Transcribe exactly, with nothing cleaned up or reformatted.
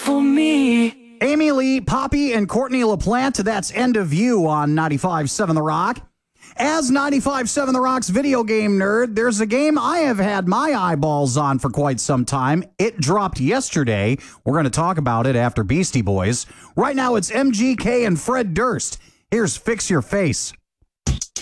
for me. Amy Lee, Poppy, and Courtney LaPlante. That's End of You on ninety-five point seven The Rock. As ninety-five point seven The Rock's video game nerd, there's a game I have had my eyeballs on for quite some time. It dropped yesterday. We're going to talk about it after Beastie Boys. Right now, it's M G K and Fred Durst. Here's Fix Your Face.